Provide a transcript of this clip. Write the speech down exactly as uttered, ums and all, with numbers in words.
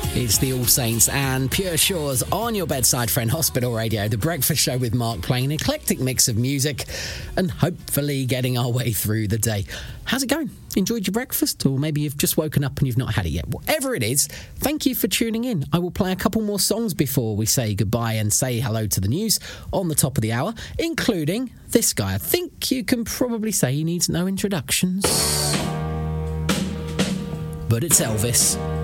It's the All Saints and Pure Shores on your bedside friend Hospital Radio, the breakfast show with Mark, playing an eclectic mix of music and hopefully getting our way through the day. How's it going? Enjoyed your breakfast? Or maybe you've just woken up and you've not had it yet. Whatever it is, thank you for tuning in. I will play a couple more songs before we say goodbye and say hello to the news on the top of the hour, including this guy. I think you can probably say he needs no introductions. But it's Elvis.